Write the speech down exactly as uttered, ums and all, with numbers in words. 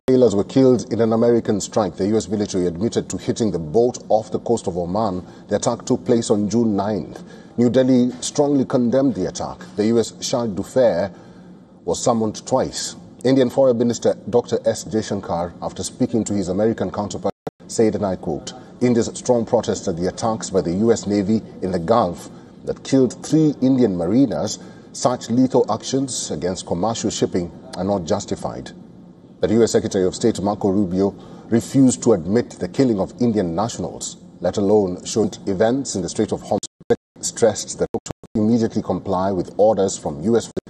Sailors were killed in an American strike. The U S military admitted to hitting the boat off the coast of Oman. The attack took place on June ninth. New Delhi strongly condemned the attack. The U S Chargé d'Affaires was summoned twice. Indian Foreign Minister Doctor S. Jaishankar, after speaking to his American counterpart, said, and I quote, India's strong protest at the attacks by the U S Navy in the Gulf that killed three Indian mariners. Such lethal actions against commercial shipping are not justified. The U S Secretary of State Marco Rubio refused to admit the killing of Indian nationals, let alone showed events in the Strait of Hormuz, stressed that to immediately comply with orders from U S